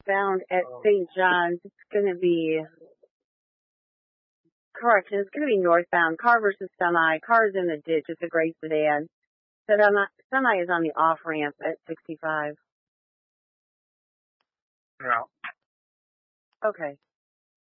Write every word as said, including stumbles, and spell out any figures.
southbound at Saint John's. It's going to be, correction, it's going to be northbound. Car versus semi. Car is in the ditch. It's a gray sedan. Semi semi is on the off ramp at sixty-five. Yeah. Okay.